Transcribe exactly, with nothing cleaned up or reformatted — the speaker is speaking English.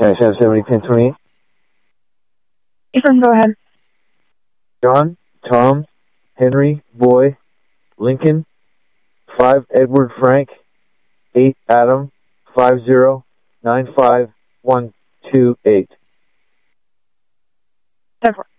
Nice, seven seventy, ten twenty-eight. Affirm, go ahead. John, Tom, Henry, Boy, Lincoln, five Edward Frank, eight Adam, five zero, nine five, one two eight. ten four.